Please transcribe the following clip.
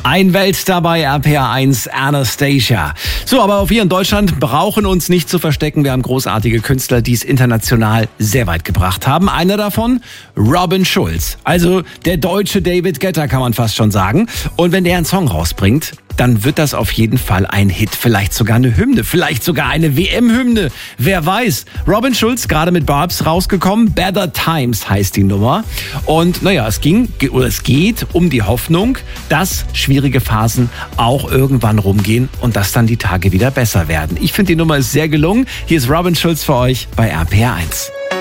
Ein Weltstar bei RPR1, Anastacia. So, aber auch wir in Deutschland brauchen uns nicht zu verstecken. Wir haben großartige Künstler, die es international sehr weit gebracht haben. Einer davon, Robin Schulz. Also der deutsche David Guetta, kann man fast schon sagen. Und wenn der einen Song rausbringt, dann wird das auf jeden Fall ein Hit. Vielleicht sogar eine Hymne, vielleicht sogar eine WM-Hymne. Wer weiß. Robin Schulz, gerade mit Barbs rausgekommen. Better Times heißt die Nummer. Und naja, es geht um die Hoffnung, dass schwierige Phasen auch irgendwann rumgehen und dass dann die Tage wieder besser werden. Ich finde, die Nummer ist sehr gelungen. Hier ist Robin Schulz für euch bei RPR1.